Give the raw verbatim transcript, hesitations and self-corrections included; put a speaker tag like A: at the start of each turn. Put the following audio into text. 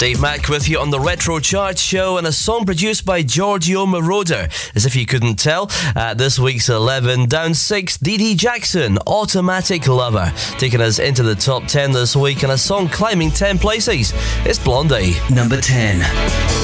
A: Dave Mack with you on the Retro Chart Show, and a song produced by Giorgio Moroder. As if you couldn't tell, at this week's eleven, down six, Dee Dee Jackson, Automatic Lover, taking us into the top ten this week, and a song climbing ten places. It's Blondie.
B: Number ten.